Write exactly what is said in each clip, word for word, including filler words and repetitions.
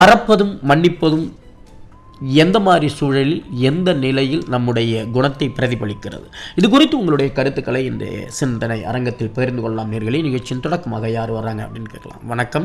மறப்பதும் மன்னிப்பதும் எந்த மாதிரி சூழலில் எந்த நிலையில் நம்முடைய குணத்தை பிரதிபலிக்கிறது? இது குறித்து உங்களுடைய கருத்துக்களை இந்த சிந்தனை அரங்கத்தில் பகிர்ந்து கொள்ளலாம். நேர்களே, நிகழ்ச்சியின் தொடக்கமாக யார் வர்றாங்க அப்படின்னு கேட்கலாம். வணக்கம்.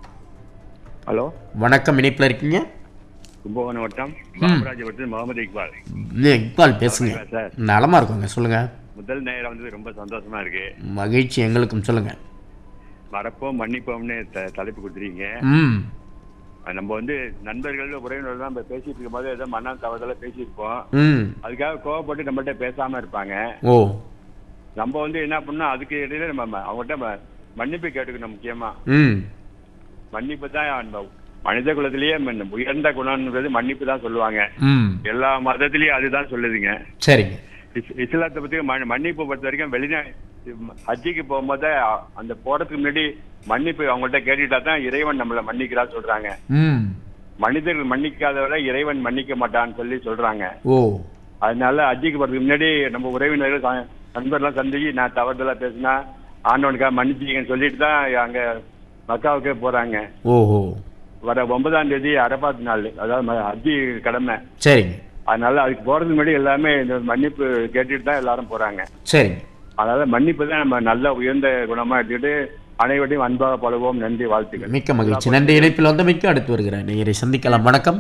ஹலோ, வணக்கம். இணைப்பில் இருக்கீங்க? கும்பகோணம் வட்டம் பாபராஜபுரத்தில் முகமது இக்பால். இக்பால் பேசுங்க. நலமா இருக்குங்க, சொல்லுங்க. முதல் நேரம் வந்து ரொம்ப சந்தோஷமா இருக்கு. மகிழ்ச்சி எங்களுக்கும். சொல்லுங்க. மறப்போம் மன்னிப்போம்னு தலைப்பு கொடுத்துருக்கீங்க. ம் நம்ம வந்து நண்பர்கள் உறவினர்கள் தான் பேசிட்டு இருக்கும் போது ஏதோ மண்ணா தவறுதெல்லாம் பேசியிருப்போம். ம் அதுக்காக கோவப்பட்டு நம்மள்ட்ட பேசாம இருப்பாங்க. ஓ நம்ம வந்து என்ன பண்ணோம், அதுக்கு இடையில நம்ம அவங்கள்ட்ட மன்னிப்பு கேட்டுக்கணும். முக்கியமா ம் மன்னிப்பு தான் மனித குலத்திலேயே உயர்ந்த குணம்ன்றது மன்னிப்பு தான் சொல்லுவாங்க. ம் எல்லா மதத்திலயும் அதுதான் சொல்லுதுங்க. சரிங்க. இஸ்லாத்தை பத்தி மன்னிப்பு பொறுத்த வரைக்கும் வெளிநா ஹஜ்ஜிக்கு போகும்போது அந்த போறதுக்கு முன்னாடி மன்னிப்பு அவங்கள்ட்ட கேட்டுட்டா தான் இறைவன் நம்மள மன்னிக்கிறா சொல்றாங்க. மனிதர்கள் மன்னிக்காதவரை இறைவன் மன்னிக்க மாட்டான்னு சொல்லி சொல்றாங்க. ஓ அதனால ஹஜ்ஜிக்கு போறதுக்கு முன்னாடி நம்ம உறவினர்கள் நண்பர்லாம் சந்திச்சு நான் தவறுதலா பேசினா ஆண்டவனுக்காக மன்னிச்சிங்கன்னு சொல்லிட்டு தான் அங்க மக்காவுக்கே போறாங்க. ஓஹோ. வர ஒன்பதாம் தேதி அரபாத் நாள், அதாவது ஹஜ்ஜி கடமை. சரிங்க. அதனால அதுக்கு போறதுக்கு முன்னாடி எல்லாமே இந்த மன்னிப்பு கேட்டுட்டு தான் எல்லாரும் போறாங்க. சரிங்க. அதனால மன்னிப்பு தான் நம்ம நல்ல உயர்ந்த குணமா எடுத்துக்கிட்டு அனைவரையும் அன்பாக பழகுவோம். நன்றி, வாழ்த்துக்கள். மிக்க மகிழ்ச்சி. நன்றி. இணைப்பில் வந்தமைக்கு அடுத்து வருகிறேன். நேயரை சந்திக்கலாம். வணக்கம்.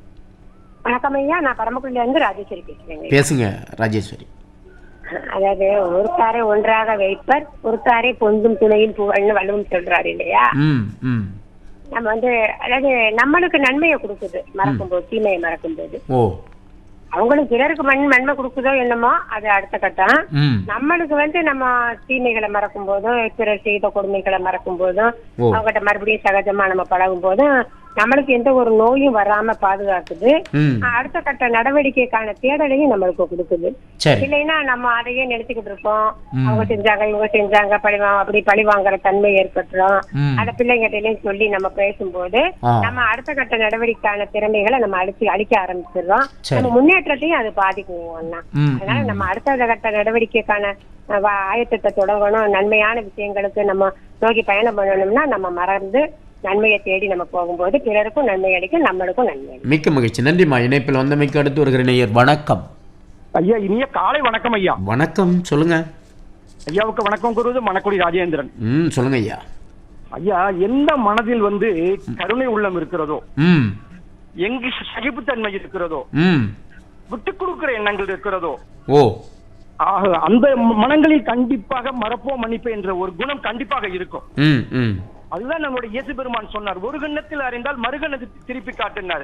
வணக்கம் ஐயா, நான் பரமக்குடியில இருந்து ராஜேஸ்வரி பேசுறேங்க. பேசுங்க ராஜேஸ்வரி. அதாவது ஒருத்தாரை ஒன்றாக வைப்பர் ஒருத்தாரை பொந்தும் துணையின் புகழ்னு வள்ளுவம் சொல்றாரு இல்லையா? ம் ம் நம்ம வந்து அதாவது நம்மளுக்கு நன்மையை கொடுக்குது மறக்கும் போது, தீமையை மறக்கும் போது. ஓ அவங்களுக்கு பிறருக்கு மண் நன்மை கொடுக்குதோ என்னமோ அது அடுத்த கட்டம். நம்மளுக்கு வந்து நம்ம தீமைகளை மறக்கும் போதும் பிறர் செய்த கொடுமைகளை மறக்கும் போதும் அவங்ககிட்ட மறுபடியும் சகஜமா நம்ம பழகும் போதும் நம்மளுக்கு எந்த ஒரு நோயும் வராம பாதுகாக்குது. அடுத்த கட்ட நடவடிக்கைக்கான தேடலையும் நம்மளுக்கு கொடுக்குது. இல்லைன்னா நம்ம அதையே நினைச்சுக்கிட்டு இருப்போம். அவங்க செஞ்சாங்க இவங்க செஞ்சாங்க பழிவா அப்படி பழி வாங்குற தன்மை ஏற்பட்டுரும். அந்த பிள்ளைங்கிட்டையும் சொல்லி நம்ம பேசும்போது நம்ம அடுத்த கட்ட நடவடிக்கைக்கான திறமைகளை நம்ம அழிச்சு அழிக்க ஆரம்பிச்சிடுறோம். நம்ம முன்னேற்றத்தையும் அது பாதிக்கும். அதனால நம்ம அடுத்த கட்ட நடவடிக்கைக்கான ஆயத்தத்தை தொடங்கணும். நன்மையான விஷயங்களுக்கு நம்ம நோக்கி பயணம் பண்ணணும்னா நம்ம மறந்து நன்மையை தேடி நம்ம போகும்போது பிறருக்கும் நன்மை அளிக்கும், நம்மளுக்கும் நன்மை. மிக்க மகிழ்ச்சி. நன்றிமா. இணைப்பில் வந்தமைக்கு அடுத்து வருகிற நேயர். வணக்கம் ஐயா. இனிய காலை வணக்கம் ஐயா. வணக்கம். சொல்லுங்க. ஐயாவுக்கு வணக்கம் கூறுவது மணக்குடி ராஜேந்திரன். ம் சொல்லுங்க ஐயா. ஐயா, எந்த மனதில் வந்து கருணை உள்ளம் இருக்கிறதோ, ம் எங்கு சகிப்புத்தன்மை இருக்கிறதோ, ம் விட்டு கொடுக்கிற எண்ணங்கள் இருக்கிறதோ, ஓ ஆக அந்த மனங்களில் கண்டிப்பாக மறப்போம் மன்னிப்பு என்ற ஒரு குணம் கண்டிப்பாக இருக்கும். ம் ம் அதுதான் நம்மளுடைய இயேசு பெருமான் சொன்னார், ஒரு கண்ணத்தில் அறிந்தால் மறுகணத்தில் திருப்பி காட்டினார்.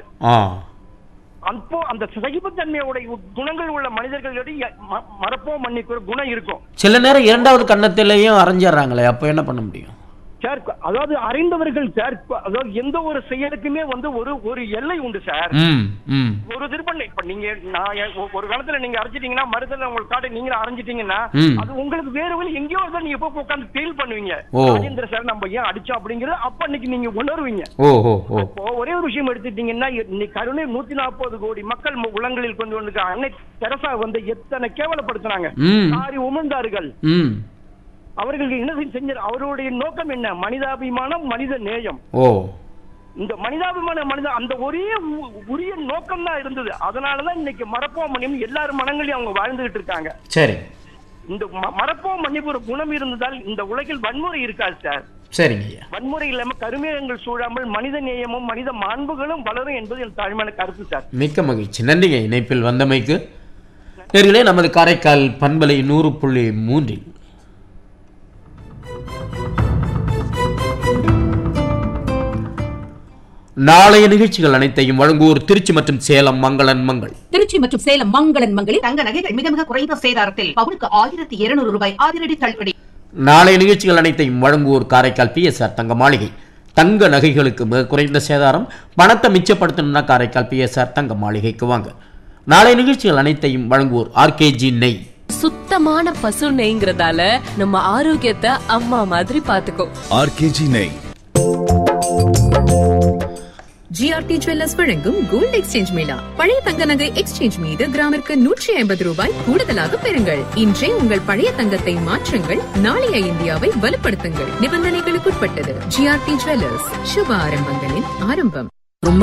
அப்போ அந்த சகிப்புத்தன்மையுடைய குணங்கள் உள்ள மனிதர்களிடையே மறப்போம் மன்னிப்பு குணம் இருக்கும். சில நேரம் இரண்டாவது கண்ணத்திலையும் அரைஞ்சிடறாங்களே, அப்ப என்ன பண்ண முடியும் சார்? அதாவது அறிந்தவர்கள் சார், அதாவது எந்த ஒரு செயலுக்குமே வந்து ஒரு ஒரு எல்லை உண்டு சார். ஒரு திருப்பண்ணை இப்ப நீங்க நான் ஒரு காலத்துல நீங்க அரைஞ்சிட்டீங்கன்னா மறுதல உங்களுக்கு காட்ட நீங்க அரைஞ்சிட்டீங்கன்னா அது உங்களுக்கு வேற வழி எங்கேயோ இருந்தா நீங்க எப்ப உட்காந்து ஃபீல் பண்ணுவீங்க. ராஜேந்திர சார் நம்ம ஏன் அடிச்சோம் அப்படிங்கறது அப்ப அன்னைக்கு நீங்க உணர்வீங்க. அப்போ ஒரே ஒரு விஷயம் எடுத்துட்டீங்கன்னா கருணை நூத்தி நாற்பது கோடி மக்கள் உலங்களில் கொண்டு வந்து அன்னை தெரசா வந்து எத்தனை கேவலப்படுத்தினாங்க, சாரி உமிழ்ந்தார்கள். அவர்கள் என்ன செஞ்ச அவருடைய நோக்கம் என்ன? மனிதாபிமானம், மனித நேயம். ஓ இந்த மனிதாபிமான மனித அந்த ஒரே உரிய நோக்கம் தான் இருந்தது. அதனாலதான் இன்னைக்கு மறப்போம் மன்னிப்பு எல்லாரும் மனங்களையும் அவங்க வாழ்ந்துகிட்டு இருக்காங்க. சரி. இந்த மறப்போம் மன்னிப்பு ஒரு குணம் இருந்ததால் இந்த உலகில் வன்முறை இருக்காது சார். சரிங்க. வன்முறை இல்லாம கருமேகங்கள் சூழாமல் மனித நேயமும் மனித மாண்புகளும் வளரும் என்பது என் தாழ்மையான கருத்து சார். மிக்க மகிழ்ச்சி. நன்றிங்க இணைப்பில் வந்தமைக்கு. நேர்களே, நமது காரைக்கால் பண்பலை நூறு புள்ளி மூன்றில் நாளைய நிகழ்ச்சிகள் அனைத்தையும் வழங்குவோர் திருச்சி மற்றும் சேலம் மங்களன் மங்கள். திருச்சி மற்றும் சேலம் மங்களன் மங்களில் தங்க நகைகள் மிக மிக குறைந்த சேதாரத்தில் பவுனுக்கு ஆயிரத்தி இருநூறு ரூபாய் அதிரடி தள்ளுபடி. நாளைய நிகழ்ச்சிகள் அனைத்தையும் வழங்குவோர் காரைக்கால் பி எஸ் ஆர் தங்க மாளிகை. தங்க நகைகளுக்கு மிக குறைந்த சேதாரம். பணத்தை மிச்சப்படுத்தணும்னா காரைக்கால் பி எஸ் ஆர் தங்க மாளிகைக்கு வாங்க. நாளைய நிகழ்ச்சிகள் அனைத்தையும் வழங்குவோர் ஆர்கேஜி நெய். சுத்தமான பசு நெய்ங்கிறதால நம்ம ஆரோக்கியத்தை அம்மா மாதிரி பாத்துக்கோ. ஆர்கேஜி நெய். ஜிஆர்டி ஜுவல்லர்ஸ் வழங்கும் கோல்ட் எக்ஸ்சேஞ்ச் மேளா. பழைய தங்க நகை எக்ஸ்சேஞ்ச் மீது கிராமிற்கு நூற்றி ஐம்பது ரூபாய் கூடுதலாக பெறுங்கள். இன்றே உங்கள் பழைய தங்கத்தை மாற்றுங்கள், நாளைய இந்தியாவை வலுப்படுத்துங்கள். நிபந்தனைகளுக்குட்பட்டது. ஜிஆர்டி ஜுவல்லர்ஸ், சுப ஆரம்பங்களின் ஆரம்பம்.